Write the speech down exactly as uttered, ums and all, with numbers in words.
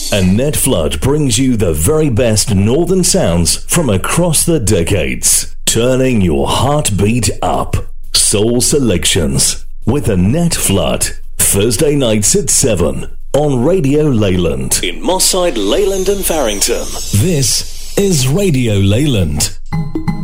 Annette Flood brings you the very best northern sounds from across the decades, turning your heartbeat up. Soul Selections with Annette Flood. Thursday nights at seven on Radio Leyland. In Moss Side, Leyland and Farrington. This is Radio Leyland.